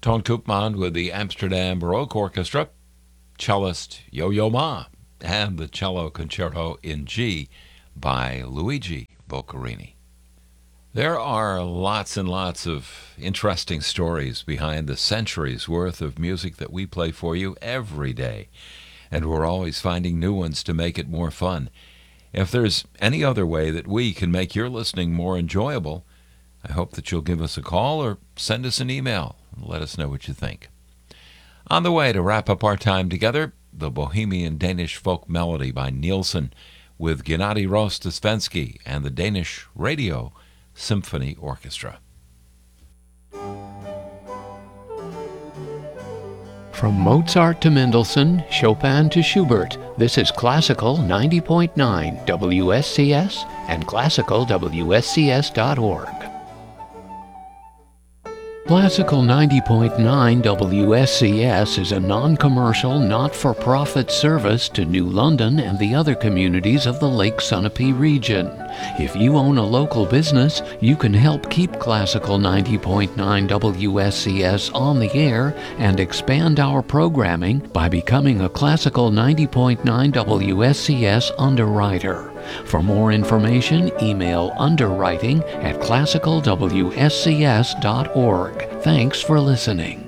Toon Koopman with the Amsterdam Baroque Orchestra, cellist Yo-Yo Ma, and the Cello Concerto in G by Luigi Boccherini. There are lots and lots of interesting stories behind the centuries' worth of music that we play for you every day, and we're always finding new ones to make it more fun. If there's any other way that we can make your listening more enjoyable, I hope that you'll give us a call or send us an email and let us know what you think. On the way to wrap up our time together, the Bohemian Danish folk melody by Nielsen with Gennady Rostosvensky and the Danish Radio Symphony Orchestra. From Mozart to Mendelssohn, Chopin to Schubert, this is Classical 90.9 WSCS and classicalwscs.org. Classical 90.9 WSCS is a non-commercial, not-for-profit service to New London and the other communities of the Lake Sunapee region. If you own a local business, you can help keep Classical 90.9 WSCS on the air and expand our programming by becoming a Classical 90.9 WSCS underwriter. For more information, email underwriting@classicalwscs.org. Thanks for listening.